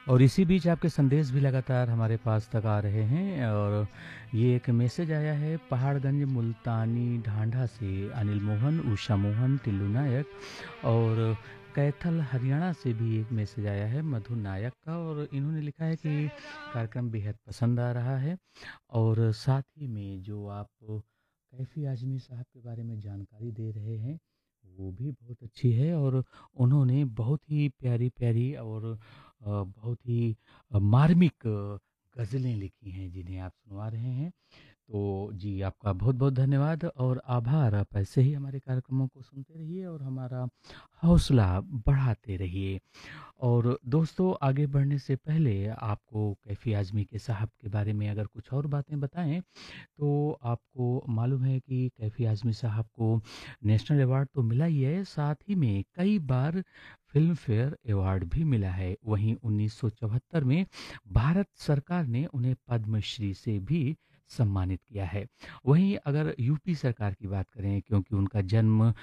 और इसी बीच आपके संदेश भी लगातार हमारे पास तक आ रहे हैं। और ये एक मैसेज आया है पहाड़गंज मुल्तानी ढांढा से अनिल मोहन, उषा मोहन, टिल्लू नायक, और कैथल हरियाणा से भी एक मैसेज आया है मधु नायक का। और इन्होंने लिखा है कि कार्यक्रम बेहद पसंद आ रहा है, और साथ ही में जो आप कैफ़ी आज़मी साहब के बारे में जानकारी दे रहे हैं वो भी बहुत अच्छी है। और उन्होंने बहुत ही प्यारी-प्यारी और बहुत ही मार्मिक गज़लें लिखी हैं जिन्हें आप सुनवा रहे हैं। तो जी, आपका बहुत-बहुत धन्यवाद और आभार। आप ऐसे ही हमारे कार्यक्रमों को सुनते रहिए और हमारा हौसला बढ़ाते रहिए। और दोस्तों, आगे बढ़ने से पहले आपको कैफ़ी आज़मी के साहब के बारे में अगर कुछ और बातें बताएँ, तो आपको मालूम है कि कैफ़ी आज़मी साहब को नेशनल अवार्ड तो मिला ही है, साथ ही में कई बार फ़िल्म फेयर अवार्ड भी मिला है। वहीं 1974 में भारत सरकार ने उन्हें पद्मश्री से भी सम्मानित किया है। वहीं अगर यूपी सरकार की बात करें, क्योंकि उनका जन्म